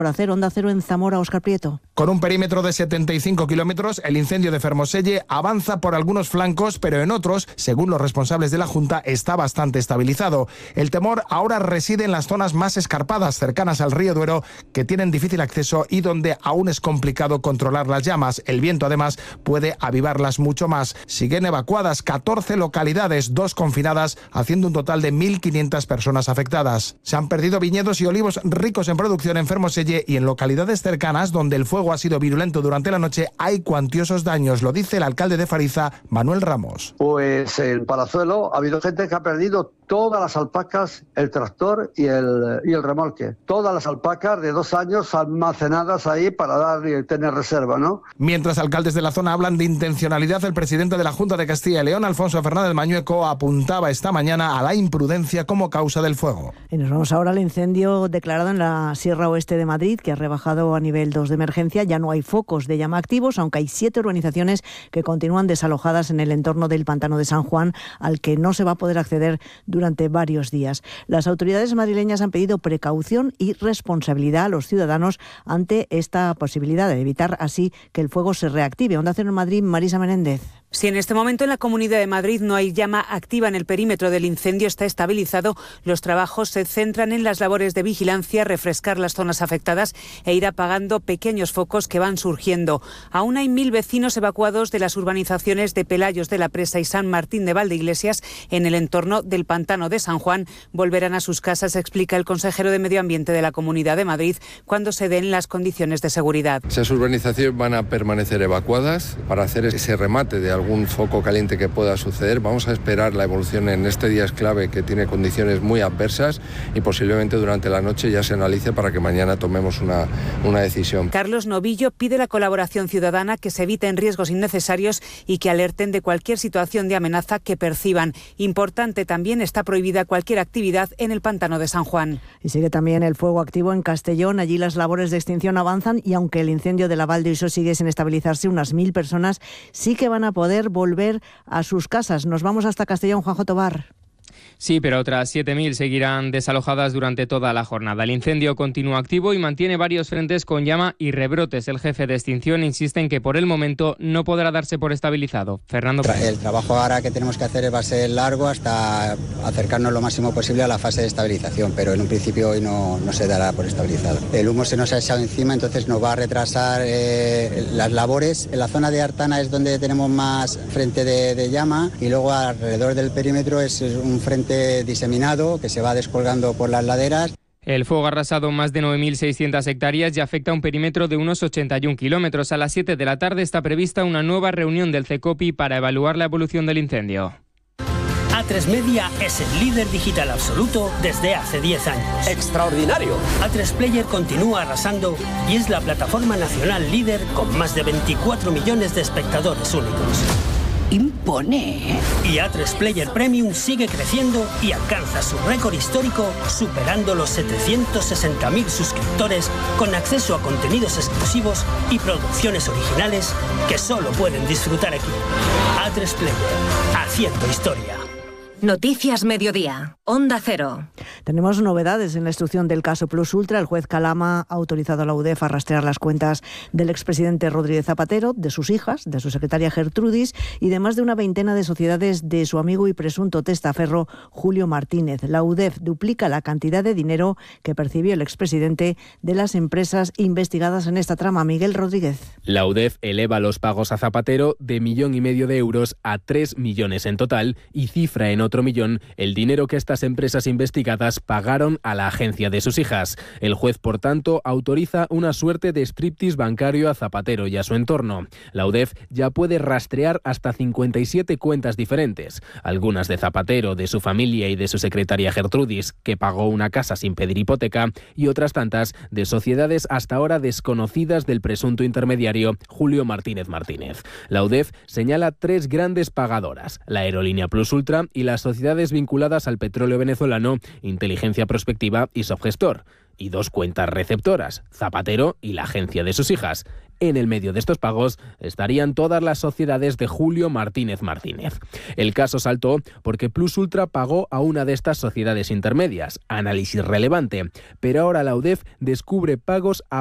Por hacer Onda Cero en Zamora, Óscar Prieto. Con un perímetro de 75 kilómetros, el incendio de Fermoselle avanza por algunos flancos, pero en otros, según los responsables de la Junta, está bastante estabilizado. El temor ahora reside en las zonas más escarpadas, cercanas al río Duero, que tienen difícil acceso y donde aún es complicado controlar las llamas. El viento, además, puede avivarlas mucho más. Siguen evacuadas 14 localidades, 2 confinadas, haciendo un total de 1.500 personas afectadas. Se han perdido viñedos y olivos ricos en producción en Fermoselle y en localidades cercanas donde el fuego ha sido virulento durante la noche hay cuantiosos daños, lo dice el alcalde de Fariza, Manuel Ramos. Pues en Palazuelo ha habido gente que ha perdido todas las alpacas, el tractor y el remolque. Todas las alpacas de 2 años almacenadas ahí para tener reserva, ¿no? Mientras alcaldes de la zona hablan de intencionalidad, el presidente de la Junta de Castilla y León, Alfonso Fernández Mañueco, apuntaba esta mañana a la imprudencia como causa del fuego. Y nos vamos ahora al incendio declarado en la Sierra Oeste de Madrid, que ha rebajado a nivel 2 de emergencia. Ya no hay focos de llama activos, aunque hay 7 urbanizaciones que continúan desalojadas en el entorno del pantano de San Juan, al que no se va a poder acceder durante varios días. Las autoridades madrileñas han pedido precaución y responsabilidad a los ciudadanos ante esta posibilidad de evitar así que el fuego se reactive. Onda Cero en Madrid, Marisa Menéndez. Si en este momento en la Comunidad de Madrid no hay llama activa en el perímetro del incendio, está estabilizado, los trabajos se centran en las labores de vigilancia, refrescar las zonas afectadas e ir apagando pequeños focos que van surgiendo. Aún hay 1.000 vecinos evacuados de las urbanizaciones de Pelayos de la Presa y San Martín de Valdeiglesias en el entorno del pantano de San Juan. Volverán a sus casas, explica el consejero de Medio Ambiente de la Comunidad de Madrid, cuando se den las condiciones de seguridad. Esas urbanizaciones van a permanecer evacuadas para hacer ese remate de algún foco caliente que pueda suceder. Vamos a esperar la evolución en este día es clave, que tiene condiciones muy adversas, y posiblemente durante la noche ya se analice para que mañana tomemos una decisión. Carlos Novillo pide la colaboración ciudadana, que se eviten riesgos innecesarios y que alerten de cualquier situación de amenaza que perciban. Importante también, está prohibida cualquier actividad en el pantano de San Juan. Y sigue también el fuego activo en Castellón. Allí las labores de extinción avanzan y aunque el incendio de la Val de Uixó sigue sin estabilizarse, unas 1.000 personas sí que van a poder volver a sus casas. Nos vamos hasta Castellón, Juanjo Tobar. Sí, pero otras 7.000 seguirán desalojadas durante toda la jornada. El incendio continúa activo y mantiene varios frentes con llama y rebrotes. El jefe de extinción insiste en que por el momento no podrá darse por estabilizado. Fernando. El trabajo ahora que tenemos que hacer va a ser largo hasta acercarnos lo máximo posible a la fase de estabilización, pero en un principio hoy no se dará por estabilizado. El humo se nos ha echado encima, entonces nos va a retrasar las labores. En la zona de Artana es donde tenemos más frente de llama y luego alrededor del perímetro es un frente diseminado que se va descolgando por las laderas. El fuego ha arrasado más de 9.600 hectáreas y afecta a un perímetro de unos 81 kilómetros. A las 7 de la tarde está prevista una nueva reunión del CECOPI para evaluar la evolución del incendio. A3 Media es el líder digital absoluto desde hace 10 años. ¡Extraordinario! A3 Player continúa arrasando y es la plataforma nacional líder con más de 24 millones de espectadores únicos. Impone. Y A3 Player Premium sigue creciendo y alcanza su récord histórico, superando los 760.000 suscriptores, con acceso a contenidos exclusivos y producciones originales que solo pueden disfrutar aquí. A3 Player, haciendo historia. Noticias Mediodía, Onda Cero. Tenemos novedades en la instrucción del caso Plus Ultra. El juez Calama ha autorizado a la UDEF a rastrear las cuentas del expresidente Rodríguez Zapatero, de sus hijas, de su secretaria Gertrudis y de más de una veintena de sociedades de su amigo y presunto testaferro Julio Martínez. La UDEF duplica la cantidad de dinero que percibió el expresidente de las empresas investigadas en esta trama. Miguel Rodríguez. La UDEF eleva los pagos a Zapatero de 1,5 millones de euros a 3 millones en total y cifra en otro millón el dinero que estas empresas investigadas pagaron a la agencia de sus hijas. El juez, por tanto, autoriza una suerte de striptease bancario a Zapatero y a su entorno. La UDEF ya puede rastrear hasta 57 cuentas diferentes, algunas de Zapatero, de su familia y de su secretaria Gertrudis, que pagó una casa sin pedir hipoteca, y otras tantas de sociedades hasta ahora desconocidas del presunto intermediario Julio Martínez Martínez. La UDEF señala 3 grandes pagadoras, la aerolínea Plus Ultra y las sociedades vinculadas al petróleo venezolano, Inteligencia Prospectiva y Subgestor, y 2 cuentas receptoras, Zapatero y la agencia de sus hijas. En el medio de estos pagos estarían todas las sociedades de Julio Martínez Martínez. El caso saltó porque Plus Ultra pagó a una de estas sociedades intermedias, análisis relevante, pero ahora la UDEF descubre pagos a